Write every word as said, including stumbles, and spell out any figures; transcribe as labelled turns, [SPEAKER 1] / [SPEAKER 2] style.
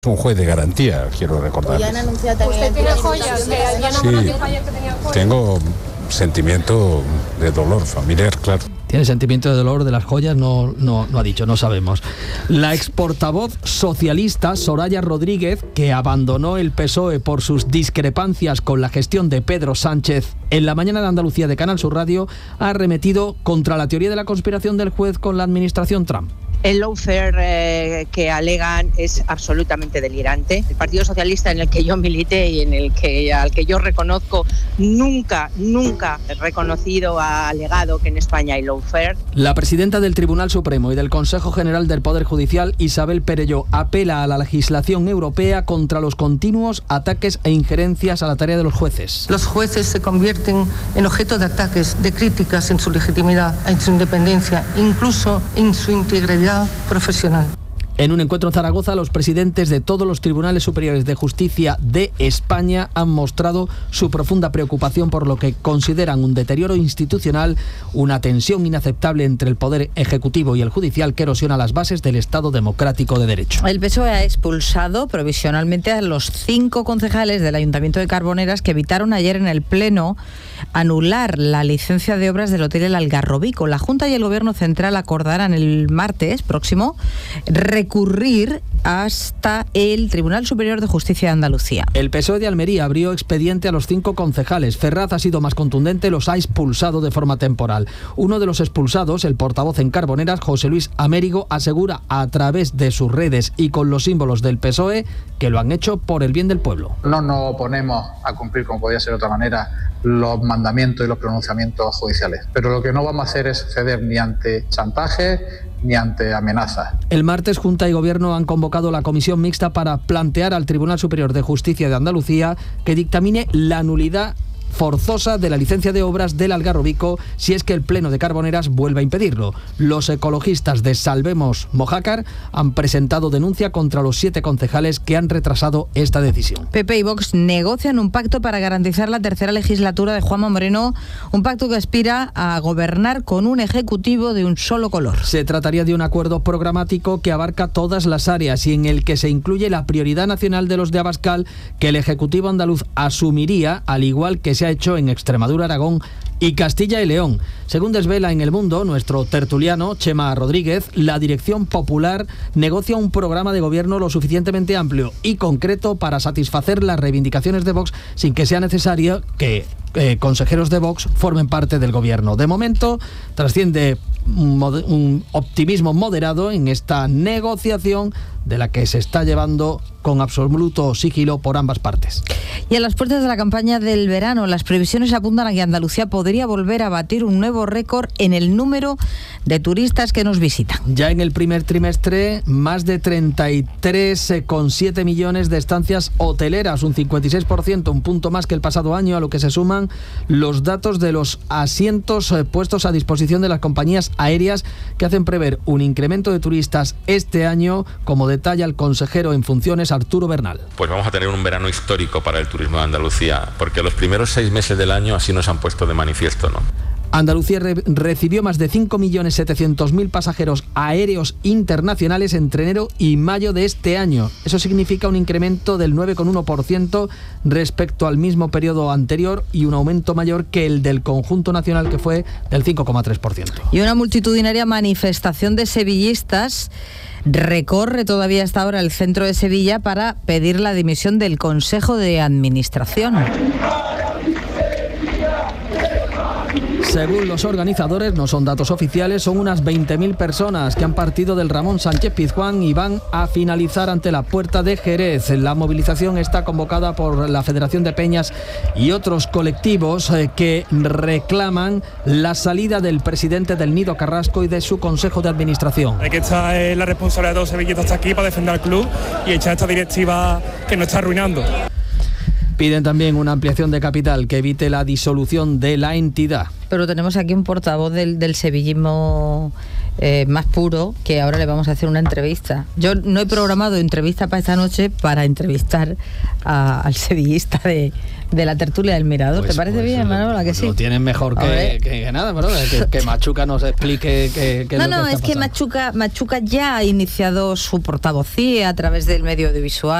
[SPEAKER 1] Un juez de garantía, quiero recordar.
[SPEAKER 2] ¿Ya han anunciado también? ¿Usted tiene joyas?
[SPEAKER 1] Sí, tengo sentimiento de dolor familiar, claro.
[SPEAKER 3] Tiene sentimiento de dolor de las joyas, no, no, no ha dicho, no sabemos. La ex portavoz socialista Soraya Rodríguez, que abandonó el P S O E por sus discrepancias con la gestión de Pedro Sánchez, en la mañana de Andalucía de Canal Sur Radio, ha arremetido contra la teoría de la conspiración del juez con la administración Trump.
[SPEAKER 4] El lawfare eh, que alegan es absolutamente delirante. El Partido Socialista, en el que yo milité y en el que al que yo reconozco, nunca, nunca he reconocido, ha alegado que en España hay lawfare.
[SPEAKER 3] La presidenta del Tribunal Supremo y del Consejo General del Poder Judicial, Isabel Perelló, apela a la legislación europea contra los continuos ataques e injerencias a la tarea de los jueces.
[SPEAKER 5] Los jueces se convierten en objeto de ataques, de críticas en su legitimidad, en su independencia, incluso en su integridad profesional.
[SPEAKER 3] En un encuentro en Zaragoza, los presidentes de todos los tribunales superiores de justicia de España han mostrado su profunda preocupación por lo que consideran un deterioro institucional, una tensión inaceptable entre el poder ejecutivo y el judicial que erosiona las bases del Estado democrático de derecho.
[SPEAKER 6] El P S O E ha expulsado provisionalmente a los cinco concejales del Ayuntamiento de Carboneras que evitaron ayer en el Pleno anular la licencia de obras del Hotel El Algarrobico. La Junta y el Gobierno Central acordarán el martes próximo recurrir hasta el Tribunal Superior de Justicia de Andalucía.
[SPEAKER 3] El P S O E de Almería abrió expediente a los cinco concejales. Ferraz ha sido más contundente, los ha expulsado de forma temporal. Uno de los expulsados, el portavoz en Carboneras, José Luis Amérigo, asegura a través de sus redes y con los símbolos del P S O E que lo han hecho por el bien del pueblo.
[SPEAKER 7] No nos oponemos a cumplir, como podía ser de otra manera, los mandamientos y los pronunciamientos judiciales, pero lo que no vamos a hacer es ceder ni ante chantaje ni ante amenazas.
[SPEAKER 3] El martes, Junta y Gobierno han convocado la comisión mixta para plantear al Tribunal Superior de Justicia de Andalucía que dictamine la nulidad forzosa de la licencia de obras del Algarrobico si es que el Pleno de Carboneras vuelve a impedirlo. Los ecologistas de Salvemos Mojácar han presentado denuncia contra los siete concejales que han retrasado esta decisión.
[SPEAKER 6] P P y Vox negocian un pacto para garantizar la tercera legislatura de Juanma Moreno, un pacto que aspira a gobernar con un ejecutivo de un solo color.
[SPEAKER 3] Se trataría de un acuerdo programático que abarca todas las áreas y en el que se incluye la prioridad nacional de los de Abascal que el Ejecutivo andaluz asumiría, al igual que se ha hecho en Extremadura, Aragón y Castilla y León. Según desvela en El Mundo nuestro tertuliano Chema Rodríguez, la Dirección Popular negocia un programa de gobierno lo suficientemente amplio y concreto para satisfacer las reivindicaciones de Vox sin que sea necesario que eh, consejeros de Vox formen parte del gobierno. De momento trasciende un, mod- un optimismo moderado en esta negociación de la que se está llevando con absoluto sigilo por ambas partes.
[SPEAKER 6] Y a las puertas de la campaña del verano, las previsiones apuntan a que Andalucía podría volver a batir un nuevo récord en el número de turistas que nos visitan.
[SPEAKER 3] Ya en el primer trimestre, más de treinta y tres coma siete millones de estancias hoteleras, un cincuenta y seis por ciento, un punto más que el pasado año, a lo que se suman los datos de los asientos puestos a disposición de las compañías aéreas que hacen prever un incremento de turistas este año, como detalla el consejero en funciones Arturo Bernal.
[SPEAKER 8] Pues vamos a tener un verano histórico para el turismo de Andalucía, porque los primeros seis meses del año así nos han puesto de manifiesto, ¿no?
[SPEAKER 3] Andalucía re- recibió más de cinco millones setecientos mil pasajeros aéreos internacionales entre enero y mayo de este año. Eso significa un incremento del nueve coma uno por ciento respecto al mismo periodo anterior y un aumento mayor que el del conjunto nacional, que fue del cinco coma tres por ciento.
[SPEAKER 6] Y una multitudinaria manifestación de sevillistas recorre todavía hasta ahora el centro de Sevilla para pedir la dimisión del Consejo de Administración.
[SPEAKER 3] Según los organizadores, no son datos oficiales, son unas veinte mil personas que han partido del Ramón Sánchez Pizjuán y van a finalizar ante la Puerta de Jerez. La movilización está convocada por la Federación de Peñas y otros colectivos eh, que reclaman la salida del presidente del Nido Carrasco y de su Consejo de Administración.
[SPEAKER 9] Hay que estar eh, la responsabilidad de los sevillistas está aquí para defender al club y echar esta directiva que nos está arruinando.
[SPEAKER 3] Piden también una ampliación de capital que evite la disolución de la entidad.
[SPEAKER 6] Pero tenemos aquí un portavoz del, del sevillismo eh, más puro, que ahora le vamos a hacer una entrevista. Yo no he programado entrevista para esta noche para entrevistar a, al sevillista de, de la tertulia del Mirador.
[SPEAKER 3] Pues,
[SPEAKER 6] ¿Te parece
[SPEAKER 3] pues,
[SPEAKER 6] bien, Manuela? Que sí.
[SPEAKER 3] Lo tienen mejor que, que, que nada, pero que, que Machuca nos explique qué es
[SPEAKER 6] No,
[SPEAKER 3] lo
[SPEAKER 6] no,
[SPEAKER 3] que está
[SPEAKER 6] es que
[SPEAKER 3] pasando.
[SPEAKER 6] Machuca, Machuca ya ha iniciado su portavocía a través del medio audiovisual.